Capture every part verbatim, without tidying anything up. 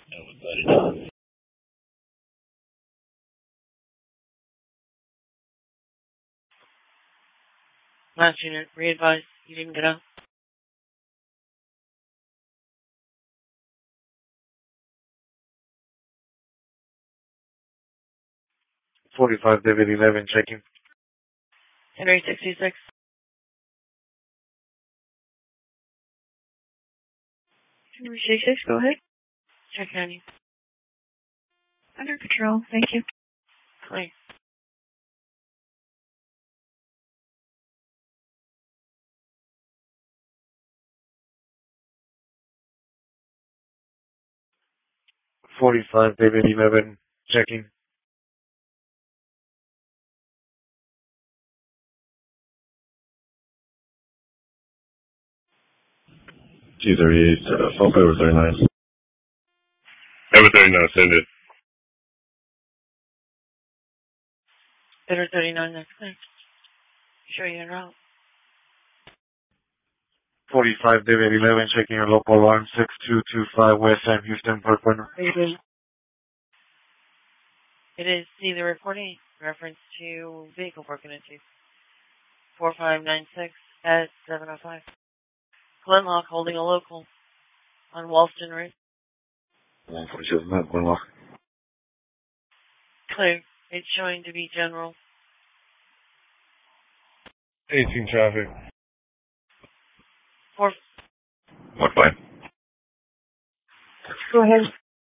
Last unit, re-advise, you didn't get out. forty-five, David eleven, checking. Henry sixty-six. Henry sixty-six, go ahead. Check on you. Under control, thank you. Clear. forty-five, David eleven, checking. T thirty-eight, uh, Falco over thirty-nine. Over thirty-nine, send it. Better thirty-nine, that's clear. Show you en route. forty-five, David eleven, checking your local alarm, six two two five West Sam Houston, Parkway. It is either reporting reference to vehicle broken into. four five nine six at seven oh five. Glenlock holding a local on Walston Route. one forty-seven, Matt, Glenlock. Clear. It's showing to be general. eighteen traffic. Four. What fine? Go ahead.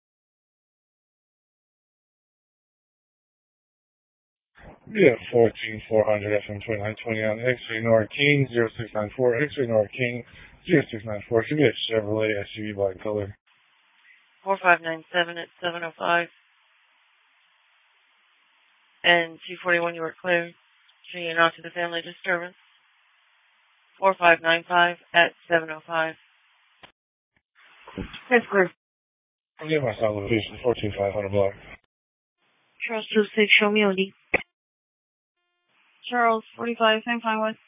Yeah, fourteen four hundred F M twenty-nine twenty on X-ray Nora King, zero six nine four, X-ray Nora King, zero six nine four. Should be a Chevrolet S U V black color. four five nine seven at seven oh five. And two forty-one, you were clear. So you're not to the family disturbance. four five nine five at seven oh five. That's clear. I'll get my sound location, fourteen five hundred block. Charles two six, show me O D. Charles, forty-five, same time with.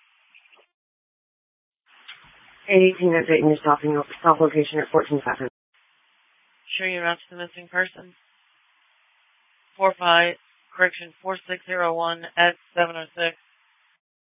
eight eighteen at Dayton, you're stopping stop location at fourteen five hundred. Sure you're not to the missing person. four five, correction, four six zero one at seven oh six.